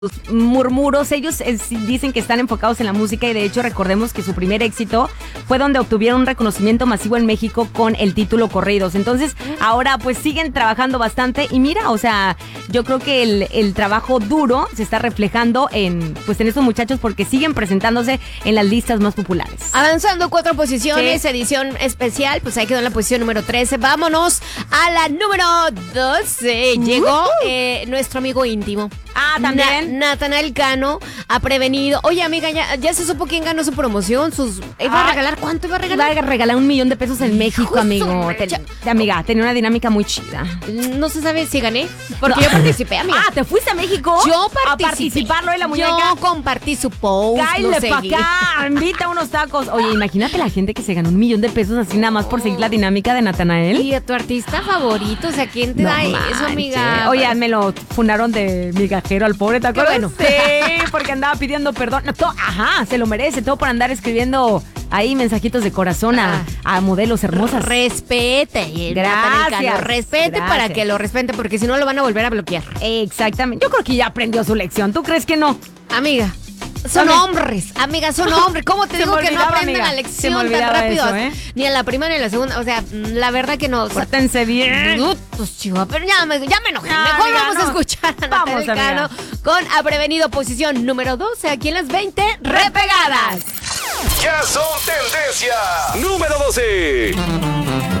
murmuros. Ellos dicen que están enfocados en la música y de hecho recordemos que su primer éxito fue donde obtuvieron un reconocimiento masivo en México con el título Corridos. Entonces ahora pues siguen trabajando bastante y mira, o sea, yo creo que el trabajo duro se está reflejando en estos muchachos porque siguen presentándose en las listas más populares. Avanzando 4 posiciones, sí. Edición especial, pues ahí quedó en la posición número 13. Vámonos a la número 12. Llegó nuestro amigo íntimo. Ah, también. Natanael Cano ha prevenido. Oye, amiga, ya se supo quién ganó su promoción. ¿Iba a regalar? ¿Cuánto iba a regalar? Iba a regalar $1 millón en México, amigo. Amiga, tenía una dinámica muy chida. No se sabe si gané, porque yo participé, amiga. Ah, ¿te fuiste a México? Yo participé. A participarlo de la muñeca. Yo compartí su post. Cáile pa' acá, invita unos tacos. Oye, imagínate la gente que se ganó $1 millón así nada más por seguir la dinámica de Natanael. Y a tu artista favorito, o sea, ¿quién te da eso, amiga? Oye, me lo fundaron de migajero al pobre, ¿te acuerdas? Bueno. Sí, porque andaba pidiendo perdón. No, se lo merece, todo por andar escribiendo ahí mensajitos de corazón a modelos hermosas. Respete. Gracias. Respete para que lo respete, porque si no lo van a volver a bloquear. Exactamente. Yo creo que ya aprendió su lección. ¿Tú crees que no? Amiga. Son hombres, amiga, son hombres. ¿Cómo te digo que no aprenden la lección tan rápido? Eso, Ni en la primera ni en la segunda. O sea, la verdad que no. Pórtense bien. Brutos, chiva. Pero ya me enojé. Mejor amiga, vamos a escuchar a Natanael Cano con Ha Prevenido, posición número 12. Aquí en las 20 repegadas. Ya son tendencia número 12.